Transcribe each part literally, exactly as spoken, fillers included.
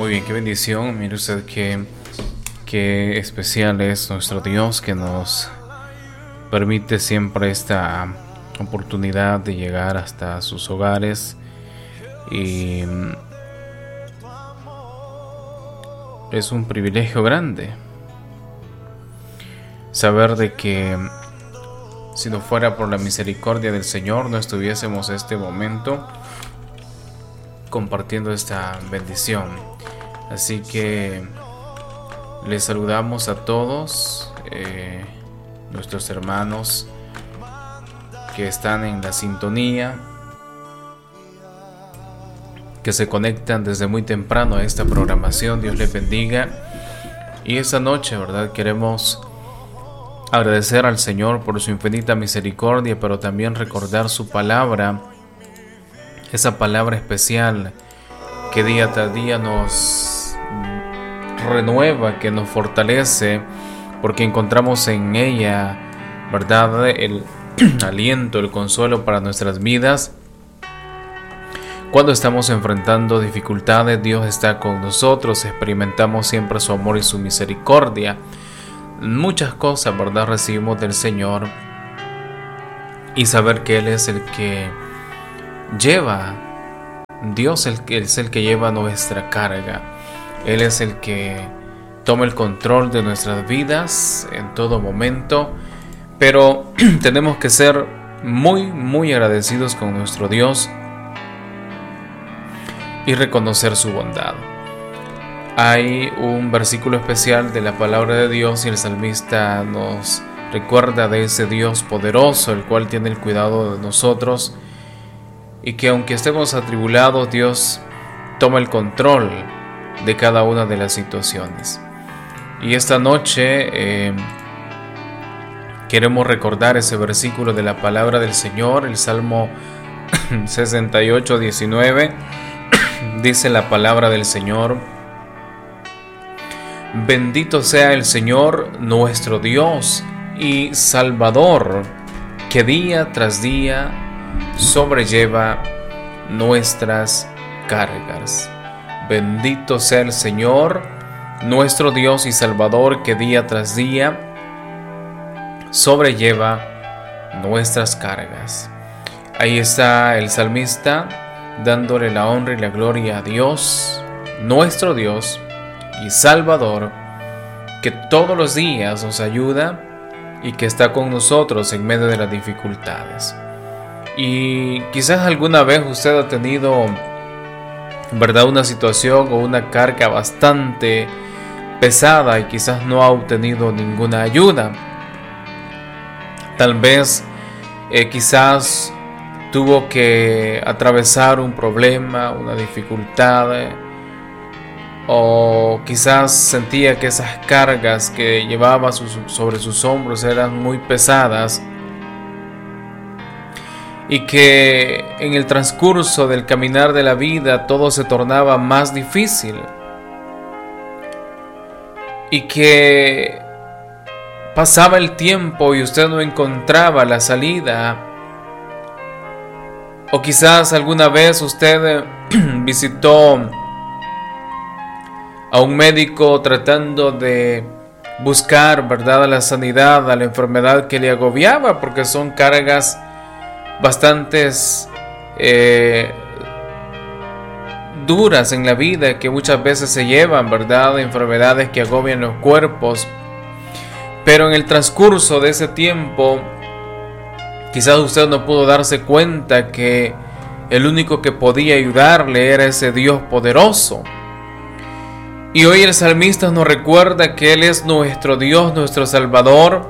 Muy bien, qué bendición. Mire usted que, qué especial es nuestro Dios, que nos permite siempre esta oportunidad de llegar hasta sus hogares. Y es un privilegio grande saber de que si no fuera por la misericordia del Señor, no estuviésemos en este momento compartiendo esta bendición. Así que les saludamos a todos, eh, nuestros hermanos que están en la sintonía, que se conectan desde muy temprano a esta programación. Dios les bendiga. Y esta noche, ¿verdad?, queremos agradecer al Señor por su infinita misericordia, pero también recordar su palabra, esa palabra especial que día tras día nos renueva, que nos fortalece, porque encontramos en ella, ¿verdad?, el aliento, el consuelo para nuestras vidas. Cuando estamos enfrentando dificultades, Dios está con nosotros, experimentamos siempre su amor y su misericordia. Muchas cosas, ¿verdad?, recibimos del Señor, y saber que Él es el que lleva, Dios el que, es el que lleva nuestra carga. Él es el que toma el control de nuestras vidas en todo momento, pero tenemos que ser muy, muy agradecidos con nuestro Dios y reconocer su bondad. Hay un versículo especial de la palabra de Dios y el salmista nos recuerda de ese Dios poderoso, el cual tiene el cuidado de nosotros, y que aunque estemos atribulados, Dios toma el control de cada una de las situaciones. Y esta noche eh, queremos recordar ese versículo de la palabra del Señor, el Salmo sesenta y ocho, diecinueve. Dice la palabra del Señor: bendito sea el Señor nuestro Dios y Salvador, que día tras día sobrelleva nuestras cargas. Bendito sea el Señor nuestro Dios y Salvador, que día tras día sobrelleva nuestras cargas. Ahí está el salmista dándole la honra y la gloria a Dios, nuestro Dios y Salvador, que todos los días nos ayuda y que está con nosotros en medio de las dificultades. Y quizás alguna vez usted ha tenido, ¿verdad?, una situación o una carga bastante pesada y quizás no ha obtenido ninguna ayuda. Tal vez eh, quizás tuvo que atravesar un problema, una dificultad, eh, o quizás sentía que esas cargas que llevaba sus, sobre sus hombros eran muy pesadas, y que en el transcurso del caminar de la vida todo se tornaba más difícil, y que pasaba el tiempo y usted no encontraba la salida. O quizás alguna vez usted visitó a un médico tratando de buscar, ¿verdad?, la sanidad a la enfermedad que le agobiaba, porque son cargas bastantes eh, duras en la vida que muchas veces se llevan, ¿verdad?, enfermedades que agobian los cuerpos. Pero en el transcurso de ese tiempo, quizás usted no pudo darse cuenta que el único que podía ayudarle era ese Dios poderoso. Y hoy el salmista nos recuerda que Él es nuestro Dios, nuestro Salvador,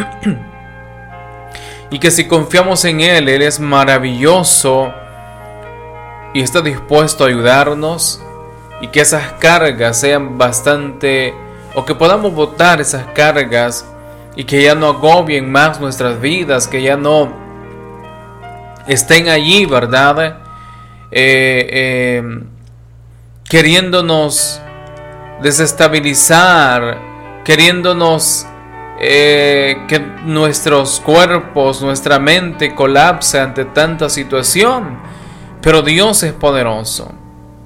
y que si confiamos en Él, Él es maravilloso y está dispuesto a ayudarnos, y que esas cargas sean bastante, o que podamos botar esas cargas y que ya no agobien más nuestras vidas, que ya no estén allí, ¿verdad?, eh, eh, queriéndonos desestabilizar, queriéndonos eh, que nuestros cuerpos, nuestra mente colapse ante tanta situación. Pero Dios es poderoso,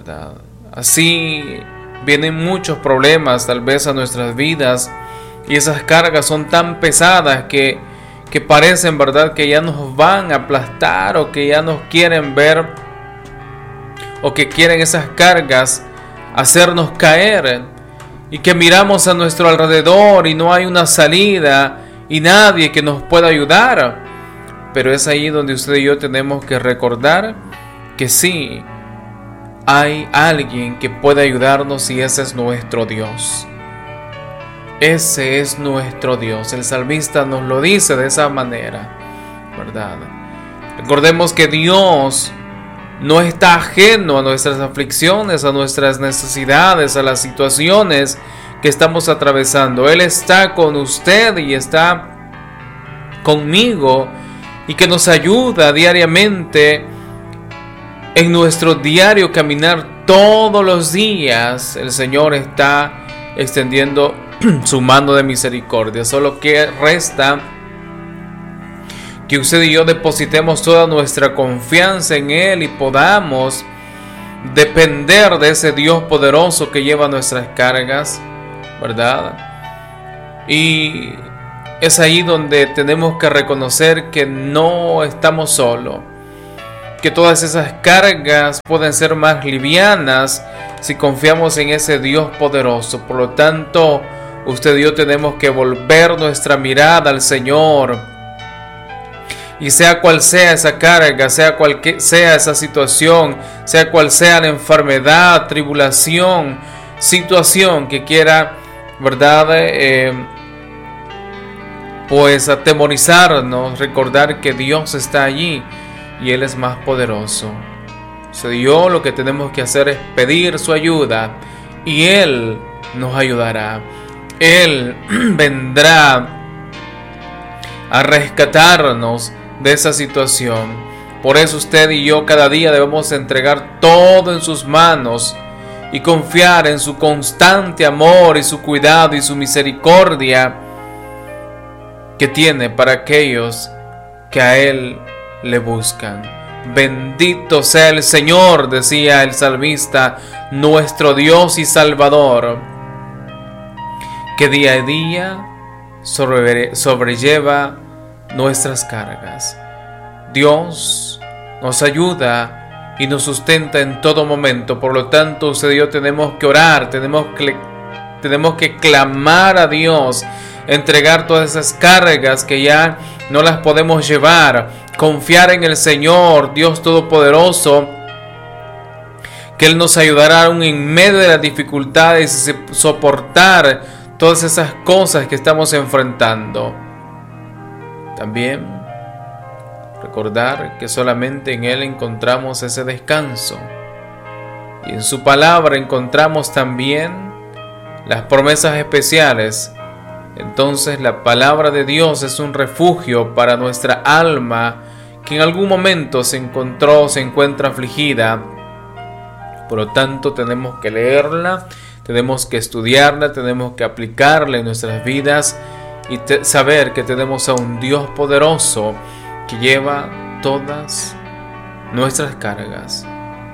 ¿verdad? Así vienen muchos problemas tal vez a nuestras vidas, y esas cargas son tan pesadas que, que parecen, ¿verdad?, que ya nos van a aplastar, o que ya nos quieren ver, o que quieren esas cargas hacernos caer, y que miramos a nuestro alrededor y no hay una salida y nadie que nos pueda ayudar. Pero es ahí donde usted y yo tenemos que recordar que sí, hay alguien que puede ayudarnos, y ese es nuestro Dios. Ese es nuestro Dios. El salmista nos lo dice de esa manera, ¿verdad? Recordemos que Dios no está ajeno a nuestras aflicciones, a nuestras necesidades, a las situaciones que estamos atravesando. Él está con usted y está conmigo, y que nos ayuda diariamente en nuestro diario caminar todos los días. El Señor está extendiendo su mano de misericordia. Solo que resta que usted y yo depositemos toda nuestra confianza en Él y podamos depender de ese Dios poderoso que lleva nuestras cargas, ¿verdad? Y es ahí donde tenemos que reconocer que no estamos solos, que todas esas cargas pueden ser más livianas si confiamos en ese Dios poderoso. Por lo tanto, usted y yo tenemos que volver nuestra mirada al Señor. Y sea cual sea esa carga, sea cual que sea esa situación, sea cual sea la enfermedad, tribulación, situación que quiera, ¿verdad?, Eh, pues atemorizarnos, recordar que Dios está allí y Él es más poderoso. So, yo lo que tenemos que hacer es pedir su ayuda, y Él nos ayudará. Él vendrá a rescatarnos de esa situación. Por eso usted y yo cada día debemos entregar todo en sus manos y confiar en su constante amor y su cuidado y su misericordia que tiene para aquellos que a Él le buscan. Bendito sea el Señor, decía el salmista, nuestro Dios y Salvador, que día a día sobre, sobrelleva nuestras cargas. Dios nos ayuda y nos sustenta en todo momento. Por lo tanto, usted y yo tenemos que orar, tenemos que, tenemos que clamar a Dios, entregar todas esas cargas que ya no las podemos llevar, confiar en el Señor, Dios Todopoderoso, que Él nos ayudará aún en medio de las dificultades y soportar todas esas cosas que estamos enfrentando. También recordar que solamente en Él encontramos ese descanso, y en su palabra encontramos también las promesas especiales. Entonces la palabra de Dios es un refugio para nuestra alma que en algún momento se encontró, se encuentra afligida. Por lo tanto, tenemos que leerla, tenemos que estudiarla, tenemos que aplicarla en nuestras vidas y te- saber que tenemos a un Dios poderoso que lleva todas nuestras cargas.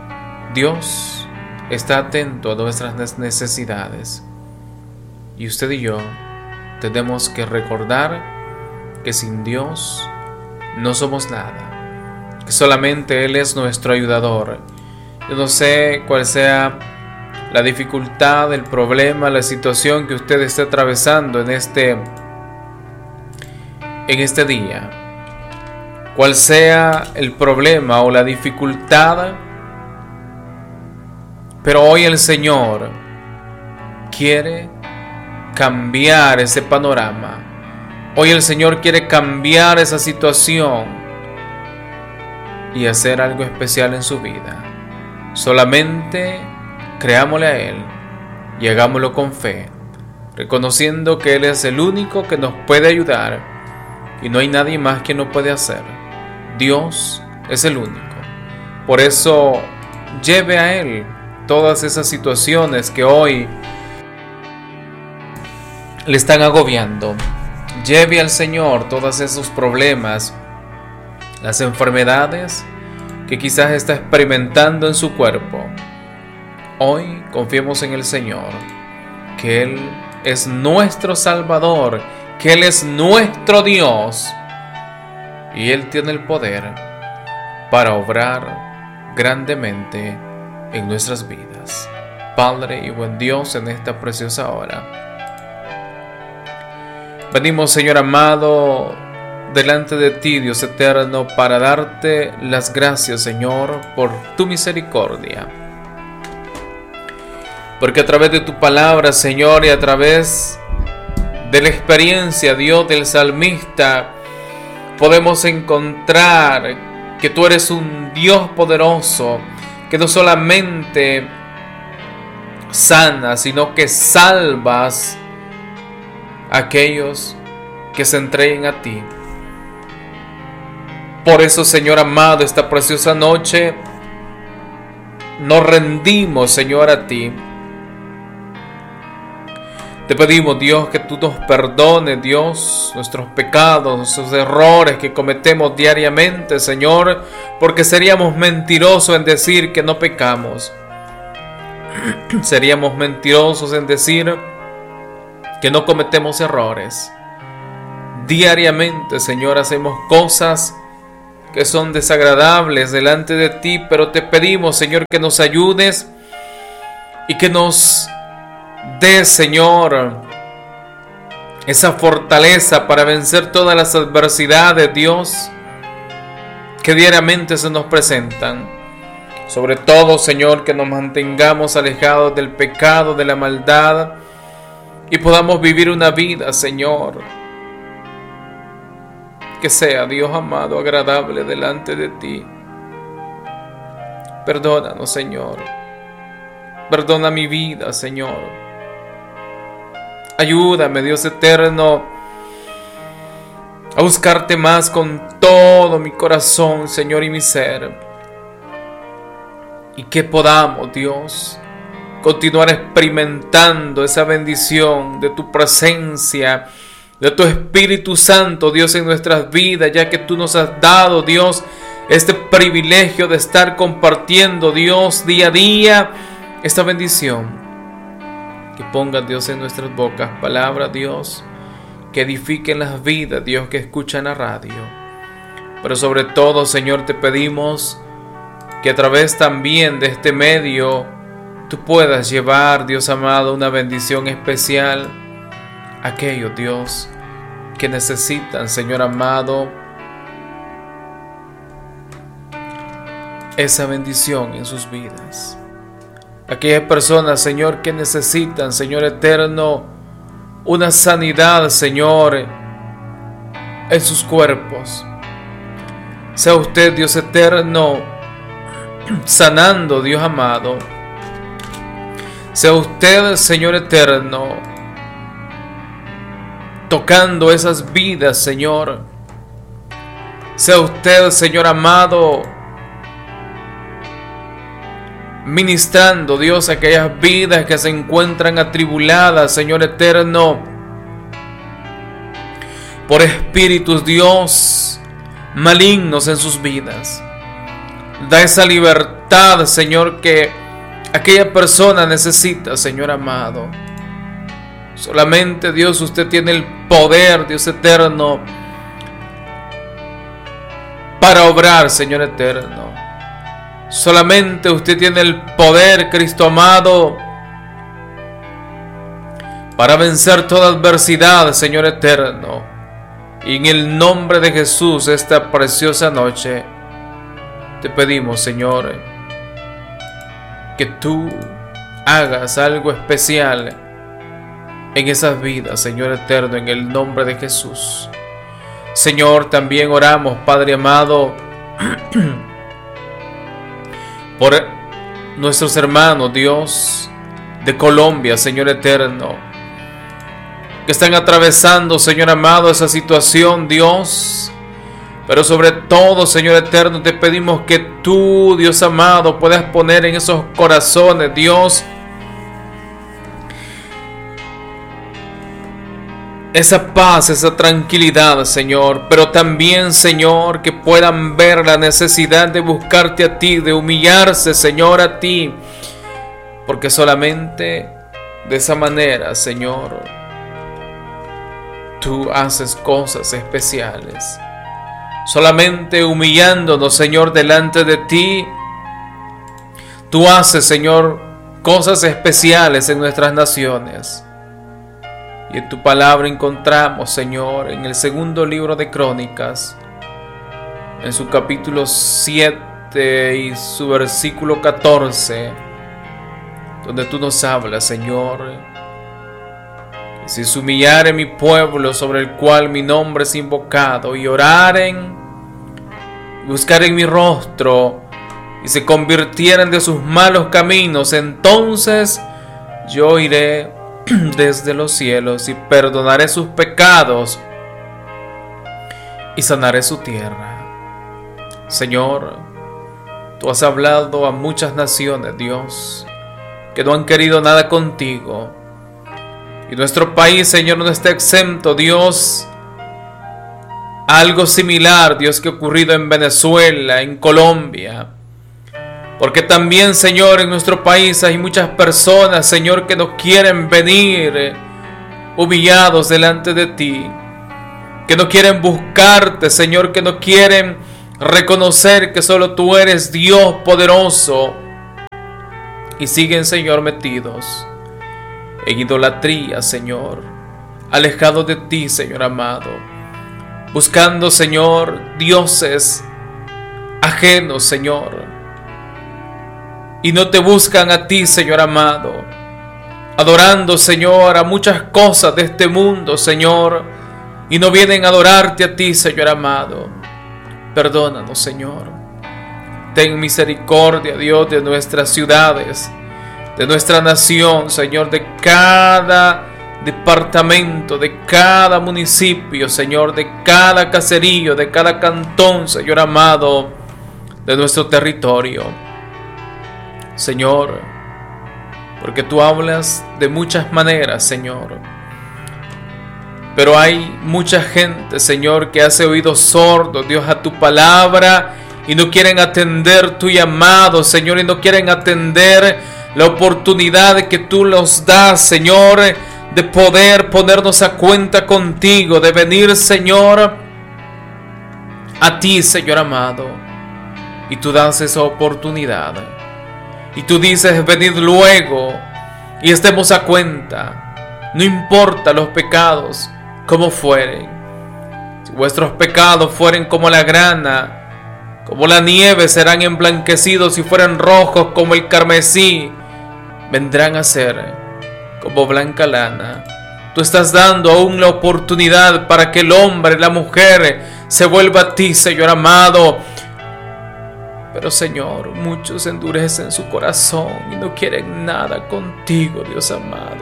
Dios está atento a nuestras necesidades, y usted y yo tenemos que recordar que sin Dios no somos nada, que solamente Él es nuestro ayudador. Yo no sé cuál sea la dificultad, el problema, la situación que usted esté atravesando en este, en este día. Cuál sea el problema o la dificultad, pero hoy el Señor quiere cambiar ese panorama. Hoy el Señor quiere cambiar esa situación y hacer algo especial en su vida. Solamente creámosle a Él y hagámoslo con fe, reconociendo que Él es el único que nos puede ayudar y no hay nadie más que nos puede hacer. Dios es el único. Por eso lleve a Él todas esas situaciones que hoy le están agobiando. Lleve al Señor todos esos problemas, las enfermedades que quizás está experimentando en su cuerpo. Hoy confiemos en el Señor, que Él es nuestro Salvador, que Él es nuestro Dios y Él tiene el poder para obrar grandemente en nuestras vidas. Padre y buen Dios, en esta preciosa hora venimos, Señor amado, delante de ti, Dios eterno, para darte las gracias, Señor, por tu misericordia. Porque a través de tu palabra, Señor, y a través de la experiencia, Dios, del salmista, podemos encontrar que tú eres un Dios poderoso, que no solamente sanas, sino que salvas a aquellos que se entreguen a ti. Por eso, Señor amado, esta preciosa noche nos rendimos, Señor, a ti. Te pedimos, Dios, que tú nos perdones, Dios, nuestros pecados, nuestros errores que cometemos diariamente, Señor, porque seríamos mentirosos en decir que no pecamos. Seríamos mentirosos en decir que no cometemos errores. Diariamente, Señor, hacemos cosas que son desagradables delante de ti, pero te pedimos, Señor, que nos ayudes y que nos des, Señor, esa fortaleza para vencer todas las adversidades, Dios, que diariamente se nos presentan. Sobre todo, Señor, que nos mantengamos alejados del pecado, de la maldad, y podamos vivir una vida, Señor, que sea, Dios amado, agradable delante de ti. Perdónanos, Señor. Perdona mi vida, Señor. Ayúdame, Dios eterno, a buscarte más con todo mi corazón, Señor, y mi ser. Y que podamos, Dios, continuar experimentando esa bendición de tu presencia, de tu Espíritu Santo, Dios, en nuestras vidas, ya que tú nos has dado, Dios, este privilegio de estar compartiendo, Dios, día a día, esta bendición. Que ponga, Dios, en nuestras bocas palabras, Dios, que edifiquen las vidas, Dios, que escuchan la radio. Pero sobre todo, Señor, te pedimos que a través también de este medio tú puedas llevar, Dios amado, una bendición especial a aquellos, Dios, que necesitan, Señor amado, esa bendición en sus vidas. Aquellas personas, Señor, que necesitan, Señor eterno, una sanidad, Señor, en sus cuerpos. Sea usted, Dios eterno, sanando, Dios amado. Sea usted, Señor eterno, tocando esas vidas, Señor. Sea usted, Señor amado, ministrando, Dios, aquellas vidas que se encuentran atribuladas, Señor eterno, por espíritus, Dios, malignos en sus vidas. Da esa libertad, Señor, que aquella persona necesita, Señor amado. Solamente, Dios, usted tiene el poder, Dios eterno, para obrar, Señor eterno. Solamente usted tiene el poder, Cristo amado, para vencer toda adversidad, Señor eterno. Y en el nombre de Jesús, esta preciosa noche, te pedimos, Señor, que tú hagas algo especial en esas vidas, Señor eterno, en el nombre de Jesús. Señor, también oramos, Padre amado, por nuestros hermanos, Dios, de Colombia, Señor eterno, que están atravesando, Señor amado, esa situación, Dios. Pero sobre todo, Señor eterno, te pedimos que tú, Dios amado, puedas poner en esos corazones, Dios, esa paz, esa tranquilidad, Señor. Pero también, Señor, que puedan ver la necesidad de buscarte a ti, de humillarse, Señor, a ti, porque solamente de esa manera, Señor, tú haces cosas especiales. Solamente humillándonos, Señor, delante de ti, tú haces, Señor, cosas especiales en nuestras naciones. Y en tu palabra encontramos, Señor, en el segundo libro de Crónicas, en su capítulo siete y su versículo catorce, donde tú nos hablas, Señor, que si se humillare mi pueblo sobre el cual mi nombre es invocado, y oraren, buscaren mi rostro, y se convirtieren de sus malos caminos, entonces yo iré desde los cielos y perdonaré sus pecados y sanaré su tierra. Señor, tú has hablado a muchas naciones, Dios, que no han querido nada contigo, y nuestro país, Señor, no está exento, Dios, a algo similar, Dios, que ha ocurrido en Venezuela, en Colombia. Porque también, Señor, en nuestro país hay muchas personas, Señor, que no quieren venir humillados delante de ti, que no quieren buscarte, Señor, que no quieren reconocer que solo tú eres Dios poderoso, y siguen, Señor, metidos en idolatría, Señor, alejados de ti, Señor amado, buscando, Señor, dioses ajenos, Señor, y no te buscan a ti, Señor amado, adorando, Señor, a muchas cosas de este mundo, Señor, y no vienen a adorarte a ti, Señor amado. Perdónanos, Señor. Ten misericordia, Dios, de nuestras ciudades, de nuestra nación, Señor, de cada departamento, de cada municipio, Señor, de cada caserío, de cada cantón, Señor amado, de nuestro territorio. Señor, porque tú hablas de muchas maneras, Señor, pero hay mucha gente, Señor, que hace oídos sordos, Dios, a tu palabra, y no quieren atender tu llamado, Señor, y no quieren atender la oportunidad que tú nos das, Señor, de poder ponernos a cuenta contigo, de venir, Señor, a ti, Señor amado, y tú das esa oportunidad. Y tú dices, venid luego y estemos a cuenta. No importa los pecados como fueren. Si vuestros pecados fueren como la grana, como la nieve, serán emblanquecidos. Si fueren rojos como el carmesí, vendrán a ser como blanca lana. Tú estás dando aún la oportunidad para que el hombre y la mujer se vuelva a ti, Señor amado. Pero, Señor, muchos endurecen su corazón y no quieren nada contigo, Dios amado.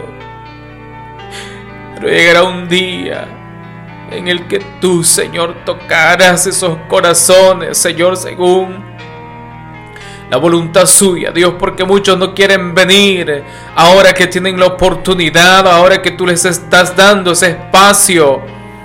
Pero llegará un día en el que tú, Señor, tocarás esos corazones, Señor, según la voluntad suya, Dios, porque muchos no quieren venir ahora que tienen la oportunidad, ahora que tú les estás dando ese espacio.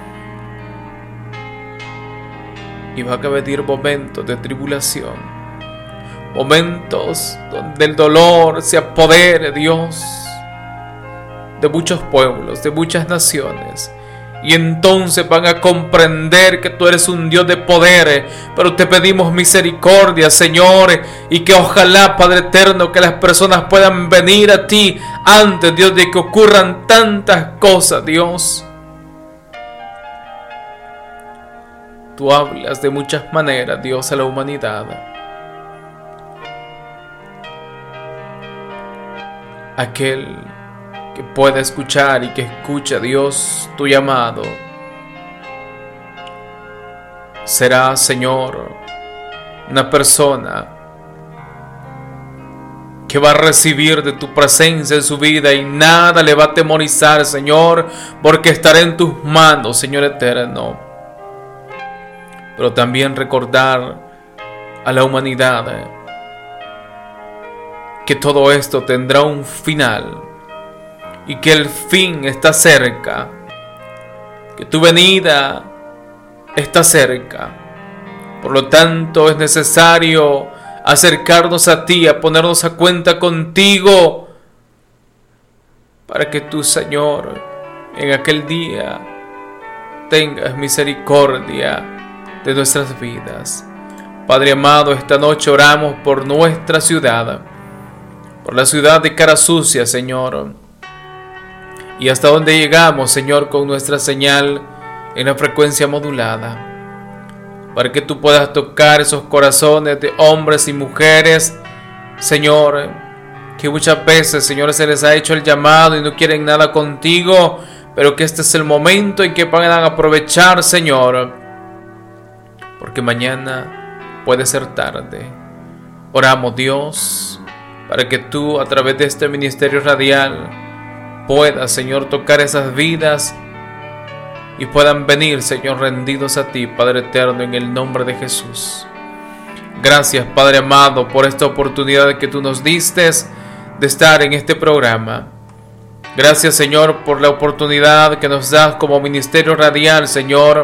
Y va a venir momentos de tribulación, momentos donde el dolor se apodere, Dios, de muchos pueblos, de muchas naciones. Y entonces van a comprender que tú eres un Dios de poder. Pero te pedimos misericordia, Señor, y que ojalá, Padre eterno, que las personas puedan venir a ti antes, Dios, de que ocurran tantas cosas, Dios. Tú hablas de muchas maneras, Dios, a la humanidad. Aquel que pueda escuchar y que escuche, Dios, tu llamado, será, Señor, una persona que va a recibir de tu presencia en su vida y nada le va a atemorizar, Señor, porque estará en tus manos, Señor eterno. Pero también recordar a la humanidad que todo esto tendrá un final y que el fin está cerca, que tu venida está cerca. Por lo tanto, es necesario acercarnos a ti, a ponernos a cuenta contigo, para que tú, Señor, en aquel día tengas misericordia de nuestras vidas. Padre amado, esta noche oramos por nuestra ciudad, por la ciudad de Cara Sucia, Señor, y hasta donde llegamos, Señor, con nuestra señal en la frecuencia modulada, para que tú puedas tocar esos corazones de hombres y mujeres, Señor, que muchas veces, Señor, se les ha hecho el llamado y no quieren nada contigo, pero que este es el momento en que puedan aprovechar, Señor, porque mañana puede ser tarde. Oramos, Dios, para que tú, a través de este ministerio radial, puedas, Señor, tocar esas vidas y puedan venir, Señor, rendidos a ti, Padre eterno, en el nombre de Jesús. Gracias, Padre amado, por esta oportunidad que tú nos diste de estar en este programa. Gracias, Señor, por la oportunidad que nos das como ministerio radial, Señor,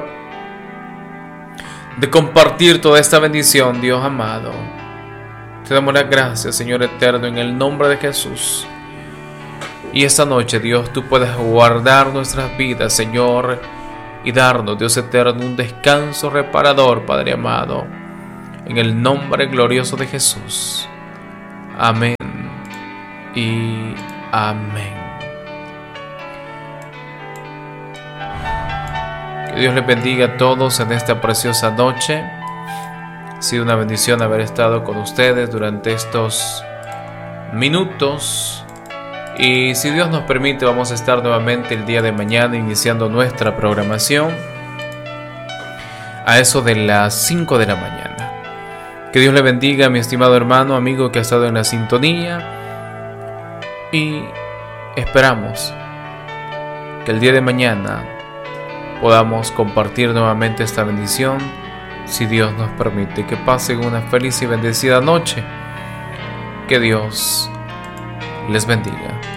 de compartir toda esta bendición, Dios amado. Te damos las gracias, Señor eterno, en el nombre de Jesús. Y esta noche, Dios, tú puedes guardar nuestras vidas, Señor, y darnos, Dios eterno, un descanso reparador, Padre amado, en el nombre glorioso de Jesús. Amén y amén. Que Dios les bendiga a todos en esta preciosa noche. Ha sido una bendición haber estado con ustedes durante estos minutos. Y si Dios nos permite, vamos a estar nuevamente el día de mañana iniciando nuestra programación a eso de las cinco de la mañana. Que Dios le bendiga, mi estimado hermano, amigo que ha estado en la sintonía. Y esperamos que el día de mañana podamos compartir nuevamente esta bendición, si Dios nos permite. Que pasen una feliz y bendecida noche. Que Dios les bendiga.